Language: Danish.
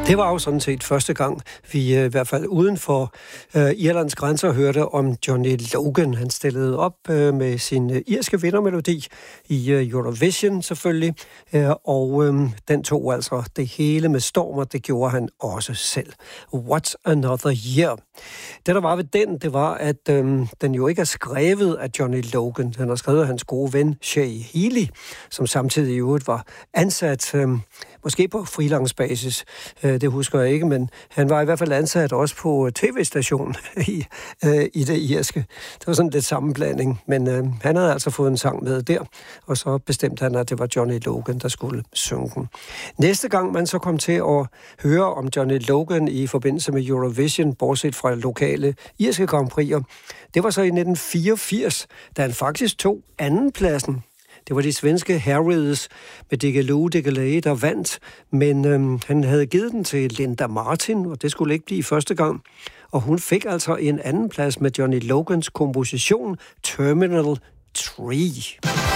Det var jo sådan set første gang, vi i hvert fald uden for Irlands grænser hørte om Johnny Logan. Han stillede op med sin irske vindermelodi i Eurovision selvfølgelig, og den tog altså det hele med storm, og det gjorde han også selv. What's Another Year? Det, der var ved den, det var, at den jo ikke er skrevet af Johnny Logan. Han har skrevet af hans gode ven, Shay Healy, som samtidig i øvrigt var ansat, måske på freelance-basis, det husker jeg ikke, men han var i hvert fald ansat også på tv-stationen i det irske. Det var sådan lidt sammenblanding, men han havde altså fået en sang med der, og så bestemte han, at det var Johnny Logan, der skulle synge den. Næste gang man så kom til at høre om Johnny Logan i forbindelse med Eurovision, bortset fra lokale irske Grand Prix'er, det var så i 1984, da han faktisk tog andenpladsen. Det var de svenske Harrids med Diggiloo Diggiley, der vandt, men han havde givet den til Linda Martin, og det skulle ikke blive første gang. Og hun fik altså en anden plads med Johnny Logans komposition Terminal 3.